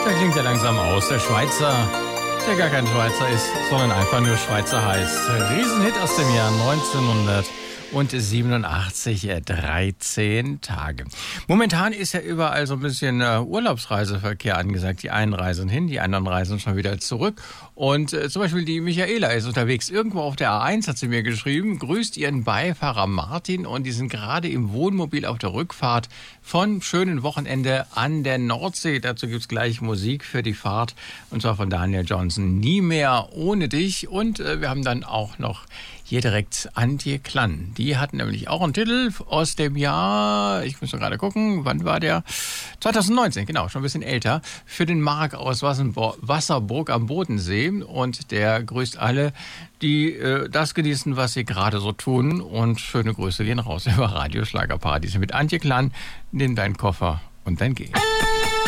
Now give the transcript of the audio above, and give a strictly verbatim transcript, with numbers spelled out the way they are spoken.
Der klingt ja langsam aus. Der Schweizer, der gar kein Schweizer ist, sondern einfach nur Schweizer heißt. Riesenhit aus dem Jahr neunzehnhundertsiebenundachtzig, dreizehn Tage. Momentan ist ja überall so ein bisschen uh, Urlaubsreiseverkehr angesagt. Die einen reisen hin, die anderen reisen schon wieder zurück. Und äh, zum Beispiel die Michaela ist unterwegs. Irgendwo auf der A eins hat sie mir geschrieben, grüßt ihren Beifahrer Martin und die sind gerade im Wohnmobil auf der Rückfahrt von schönen Wochenende an der Nordsee. Dazu gibt's gleich Musik für die Fahrt und zwar von Daniel Johnson. Nie mehr ohne dich. Und äh, wir haben dann auch noch hier direkt Antje Klann. Die hat nämlich auch einen Titel aus dem Jahr, ich muss mal gerade gucken, wann war der? zwanzig neunzehn, genau, schon ein bisschen älter, für den Marc aus Wasserburg am Bodensee. Und der grüßt alle, die äh, das genießen, was sie gerade so tun. Und schöne Grüße gehen raus über Radio Schlagerparadies mit Antje Klann. Nimm deinen Koffer und dann geh.